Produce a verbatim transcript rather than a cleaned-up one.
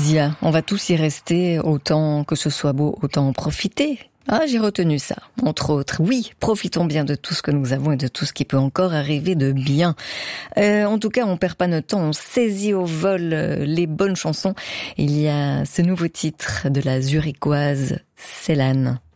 Sia, on va tous y rester, autant que ce soit beau, autant en profiter. Ah, j'ai retenu ça, entre autres. Oui, profitons bien de tout ce que nous avons et de tout ce qui peut encore arriver de bien. Euh, en tout cas, on perd pas notre temps, on saisit au vol les bonnes chansons. Il y a ce nouveau titre de la Zurichoise Célanne.